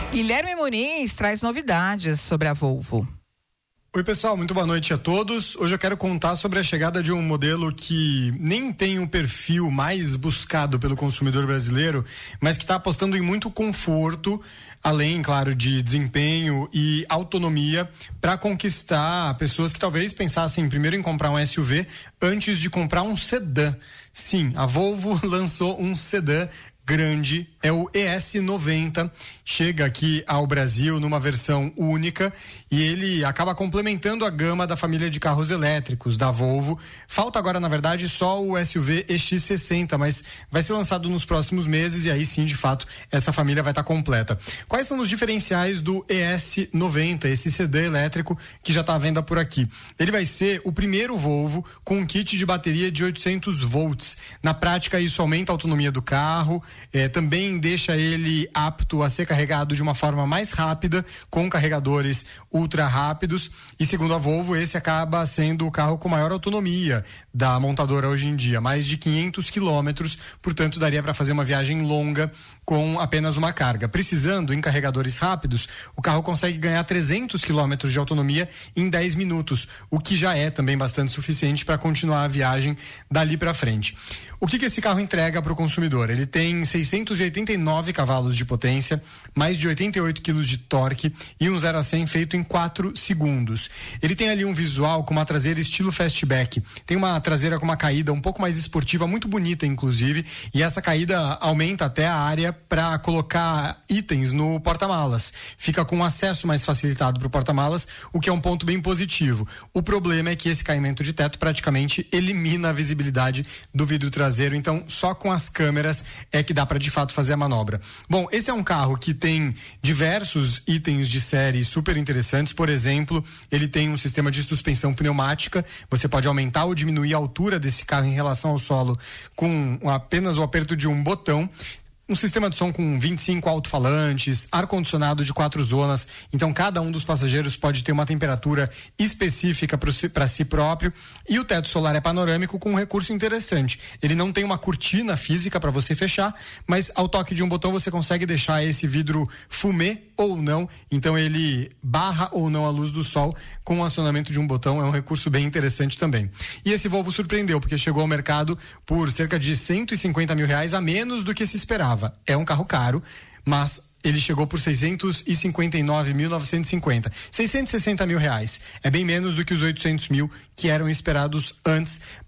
Guilherme Muniz traz novidades sobre a Volvo. Oi pessoal, muito boa noite a todos. Hoje eu quero contar sobre a chegada de um modelo que nem tem um perfil mais buscado pelo consumidor brasileiro, mas que está apostando em muito conforto, além, claro, de desempenho e autonomia, para conquistar pessoas que talvez pensassem primeiro em comprar um SUV antes de comprar um sedã. Sim, a Volvo lançou um sedã grande, é o ES90, chega aqui ao Brasil numa versão única e ele acaba complementando a gama da família de carros elétricos da Volvo. Falta agora, na verdade, só o SUV EX60, mas vai ser lançado nos próximos meses e aí sim, de fato, essa família vai estar completa. Quais são os diferenciais do ES90, esse sedã elétrico que já está à venda por aqui? Ele vai ser o primeiro Volvo com um kit de bateria de 800 volts. Na prática, isso aumenta a autonomia do carro, também deixa ele apto a ser carregado de uma forma mais rápida, com carregadores ultra rápidos, e segundo a Volvo, esse acaba sendo o carro com maior autonomia da montadora hoje em dia, mais de 500 quilômetros, portanto daria para fazer uma viagem longa com apenas uma carga. Precisando em carregadores rápidos, o carro consegue ganhar 300 quilômetros de autonomia em 10 minutos, o que já é também bastante suficiente para continuar a viagem dali para frente. O que esse carro entrega para o consumidor? Ele tem 689 cavalos de potência, mais de 88 quilos de torque e um 0 a 100 feito em 4 segundos. Ele tem ali um visual com uma traseira estilo fastback. Tem uma traseira com uma caída um pouco mais esportiva, muito bonita inclusive, e essa caída aumenta até a área para colocar itens no porta-malas. Fica com acesso mais facilitado para o porta-malas, o que é um ponto bem positivo. O problema é que esse caimento de teto praticamente elimina a visibilidade do vidro traseiro, então só com as câmeras é que dá para de fato fazer a manobra. Bom, esse é um carro que tem diversos itens de série super interessantes. Por exemplo, ele tem um sistema de suspensão pneumática. Você pode aumentar ou diminuir a altura desse carro em relação ao solo com apenas o aperto de um botão. Um sistema de som com 25 alto-falantes, ar-condicionado de 4 zonas, então cada um dos passageiros pode ter uma temperatura específica para si próprio, e o teto solar é panorâmico com um recurso interessante. Ele não tem uma cortina física para você fechar, mas ao toque de um botão você consegue deixar esse vidro fumê ou não, então ele barra ou não a luz do sol com o acionamento de um botão, é um recurso bem interessante também. E esse Volvo surpreendeu, porque chegou ao mercado por cerca de R$150 mil a menos do que se esperava. É um carro caro, mas ele chegou por 659.950, 660 mil reais. É bem menos do que os 800 mil que eram esperados antes